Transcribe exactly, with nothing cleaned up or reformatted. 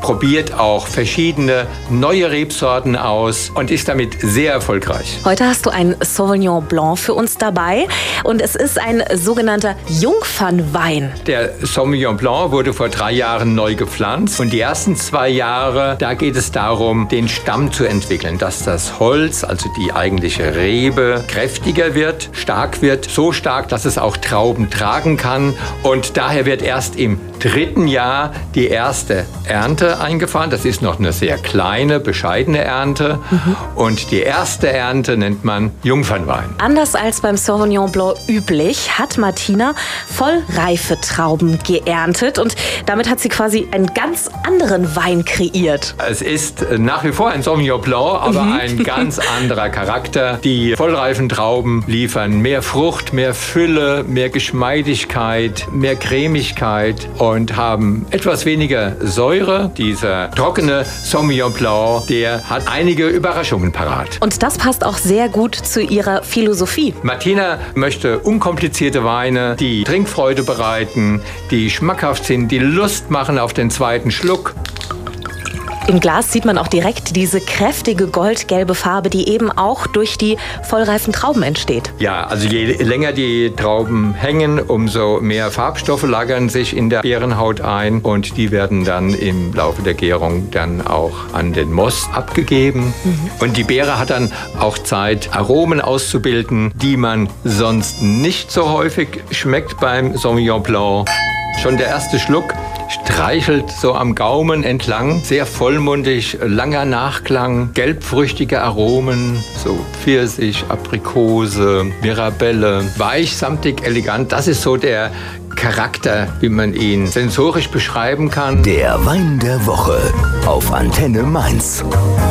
probiert auch verschiedene neue Rebsorten aus und ist damit sehr erfolgreich. Heute hast du ein Sauvignon Blanc für uns dabei und es ist ein sogenannter Jungfernwein. Der Sauvignon Blanc wurde vor drei Jahren neu gepflanzt und die ersten zwei Jahre, da geht es darum, den Stamm zu entwickeln, dass das Holz, also die eigentliche Rebe, kräftiger wird, stark wird, so stark, dass es auch Trauben tragen kann und daher wird erst im dritten Jahr die erste Ernte eingefahren. Das ist noch eine sehr kleine, bescheidene Ernte. Mhm. Und die erste Ernte nennt man Jungfernwein. Anders als beim Sauvignon Blanc üblich, hat Martina vollreife Trauben geerntet. Und damit hat sie quasi einen ganz anderen Wein kreiert. Es ist nach wie vor ein Sauvignon Blanc, aber mhm. ein ganz anderer Charakter. Die vollreifen Trauben liefern mehr Frucht, mehr Fülle, mehr Geschmeidigkeit, mehr Cremigkeit und haben etwas weniger Säure. Dieser trockene Sauvignon Blanc, der hat einige Überraschungen parat. Und das passt auch sehr gut zu ihrer Philosophie. Martina möchte unkomplizierte Weine, die Trinkfreude bereiten, die schmackhaft sind, die Lust machen auf den zweiten Schluck. Im Glas sieht man auch direkt diese kräftige goldgelbe Farbe, die eben auch durch die vollreifen Trauben entsteht. Ja, also je länger die Trauben hängen, umso mehr Farbstoffe lagern sich in der Beerenhaut ein und die werden dann im Laufe der Gärung dann auch an den Most abgegeben. Mhm. Und die Beere hat dann auch Zeit, Aromen auszubilden, die man sonst nicht so häufig schmeckt beim Sauvignon Blanc. Schon der erste Schluck streichelt so am Gaumen entlang, sehr vollmundig, langer Nachklang, gelbfrüchtige Aromen, so Pfirsich, Aprikose, Mirabelle, weich, samtig, elegant. Das ist so der Charakter, wie man ihn sensorisch beschreiben kann. Der Wein der Woche auf Antenne Mainz.